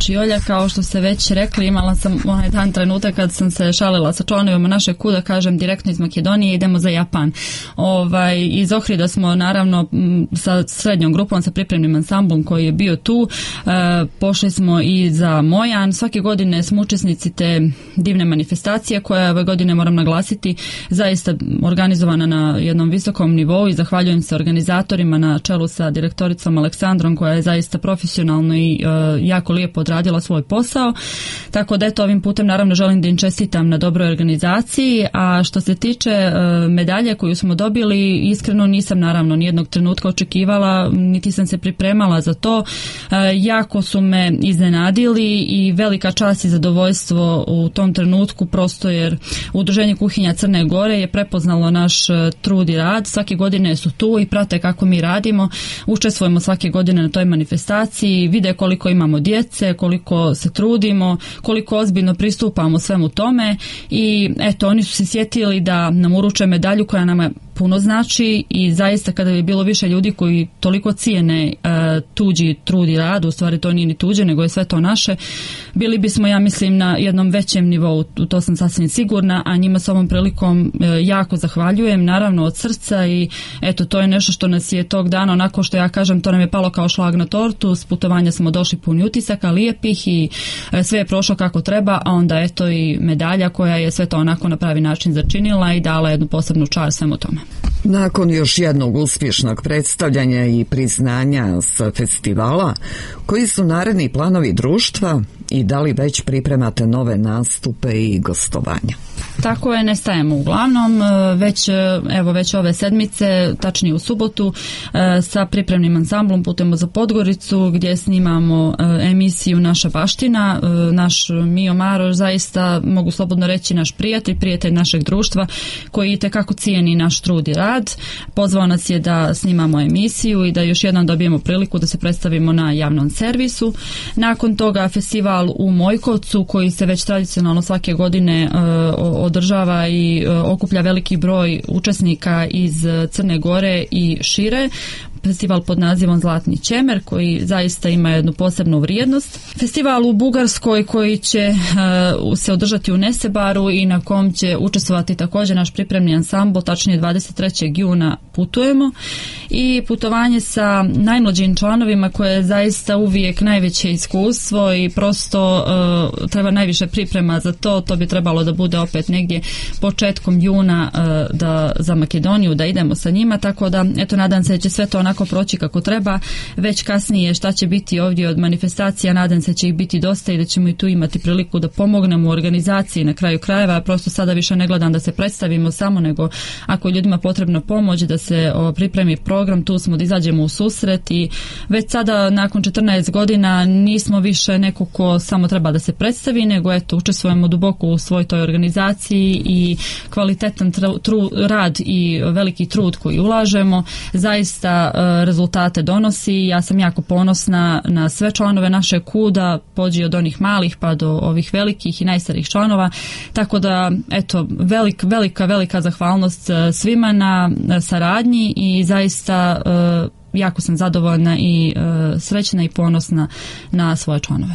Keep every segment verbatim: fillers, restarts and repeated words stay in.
Čiolja, kao što ste već rekli, imala sam onaj dan trenutak kad sam se šalila sa članovima naše kuda, kažem direktno iz Makedonije idemo za Japan. Ovaj, iz Ohrida smo naravno sa srednjom grupom, sa pripremnim ansamblom koji je bio tu, e, pošli smo i za Mojan. Svake godine smo učesnici te divne manifestacije koja ove godine, moram naglasiti, zaista organizovana na jednom visokom nivou i zahvaljujem se organizatorima na čelu sa direktoricom Aleksandrom koja je zaista profesionalno i e, jako lijepo odradila svoj posao. Tako da eto, ovim putem naravno želim da im čestitam na dobroj organizaciji, a što se tiče e, medalje koju smo dobili, iskreno nisam naravno nijednog trenutka očekivala, niti sam se pripremala za to. E, jako su me iznenadili i velika čast i zadovoljstvo u tom trenutku, prosto jer Udruženje kuhinja Crne Gore je prepoznalo naš trud i rad. Svake godine su tu i prate kako mi radimo, učestvujemo svake godine na toj manifestaciji, vide koliko imamo djece, koliko se trudimo, koliko ozbiljno pristupamo svemu tome i eto, oni su se sjetili da nam uruče medalju koja nama puno znači i zaista kada bi bilo više ljudi koji toliko cijene e, tuđi trud i rad, u stvari to nije ni tuđe nego je sve to naše, bili bismo, ja mislim, na jednom većem nivou, to sam sasvim sigurna, a njima s ovom prilikom e, jako zahvaljujem, naravno od srca i eto, to je nešto što nas je tog dana, onako što ja kažem, to nam je palo kao šlag na tortu, s putovanja smo došli puni utisaka, lijepih i e, sve je prošlo kako treba, a onda eto i medalja koja je sve to onako na pravi način začinila i dala jednu posebnu čast svemu tome. Nakon još jednog uspješnog predstavljanja i priznanja sa festivala, koji su naredni planovi društva i da li već pripremate nove nastupe i gostovanja? Tako je, ne stajemo uglavnom, već, evo, već ove sedmice, tačnije u subotu, sa pripremnim ansamblom putujemo za Podgoricu gdje snimamo emisiju Naša baština. Naš Mio Maroš, zaista mogu slobodno reći naš prijatelj, prijatelj našeg društva koji itekako cijeni naš trud i rad. Pozvao nas je da snimamo emisiju i da još jednom dobijemo priliku da se predstavimo na javnom servisu. Nakon toga festival u Mojkovcu koji se već tradicionalno svake godine održava i okuplja veliki broj učesnika iz Crne Gore i šire. Festival pod nazivom Zlatni čemer koji zaista ima jednu posebnu vrijednost. Festival u Bugarskoj koji će uh, se održati u Nesebaru i na kom će učestvovati također naš pripremni ansambl, tačnije dvadeset trećeg juna putujemo i putovanje sa najmlađim članovima koje je zaista uvijek najveće iskustvo i prosto uh, treba najviše priprema za to. To bi trebalo da bude opet negdje početkom juna uh, da, za Makedoniju da idemo sa njima, tako da eto, nadam se da će sve to onako proći kako treba. Već kasnije šta će biti ovdje od manifestacija, nadam se će ih biti dosta i da ćemo i tu imati priliku da pomognemo u organizaciji na kraju krajeva. Prosto sada više ne gledam da se predstavimo samo, nego ako je ljudima potrebna pomoć da se o, pripremi program, tu smo da izađemo u susret i već sada nakon četrnaest godina nismo više neko ko samo treba da se predstavi, nego eto, učestvujemo duboko u svoj toj organizaciji i kvalitetan tru, tru, rad i veliki trud koji ulažemo zaista rezultate donosi. Ja sam jako ponosna na sve članove naše kuda, pođi od onih malih pa do ovih velikih i najstarijih članova, tako da eto, velik, velika, velika zahvalnost svima na saradnji i zaista jako sam zadovoljna i srećna i ponosna na svoje članove.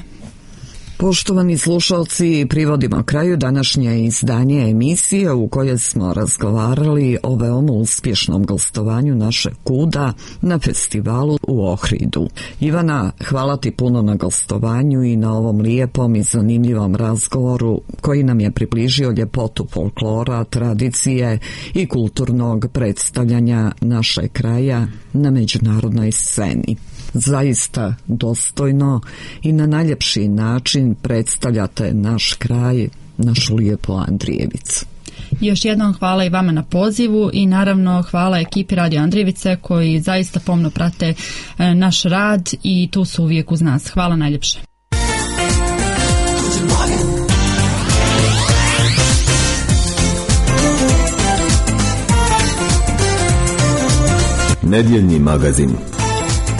Poštovani slušalci, privodimo kraju današnje izdanje emisije u kojoj smo razgovarali o veoma uspješnom gostovanju naše kuda na festivalu u Ohridu. Ivana, hvala ti puno na gostovanju i na ovom lijepom i zanimljivom razgovoru koji nam je približio ljepotu folklora, tradicije i kulturnog predstavljanja našeg kraja na međunarodnoj sceni. Zaista dostojno i na najljepši način predstavljate naš kraj, našu lijepu Andrijevicu. Još jednom hvala i vama na pozivu i naravno hvala ekipi Radio Andrijevice koji zaista pomno prate naš rad i tu su uvijek uz nas. Hvala najljepše. Nedjeljni magazin.